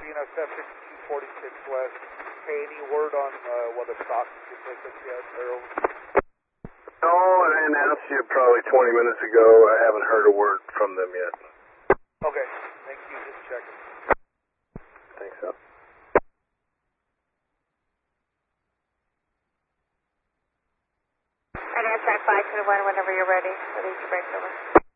BNSF 5246 West. Hey, any word on whether Stockton can take us yet? No, I announced you probably 20 minutes ago. I haven't heard a word from them yet. Okay, thank you. Just checking. Thanks, so. And air track 521 whenever you're ready. Release your brakes over.